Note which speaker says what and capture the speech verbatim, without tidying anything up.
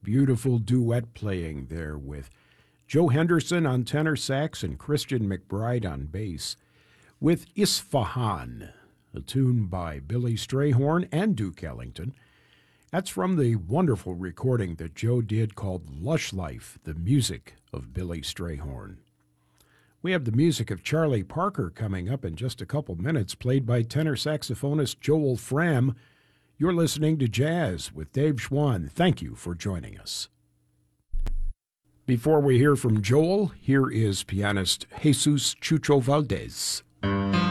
Speaker 1: Beautiful duet playing there with Joe Henderson on tenor sax and Christian McBride on bass, with Isfahan, a tune by Billy Strayhorn and Duke Ellington. That's from the wonderful recording that Joe did called Lush Life, the music of Billy Strayhorn. We have the music of Charlie Parker coming up in just a couple minutes, played by tenor saxophonist Joel Fram. You're listening to Jazz with Dave Schwann. Thank you for joining us. Before we hear from Joel, here is pianist Jesus Chucho Valdez.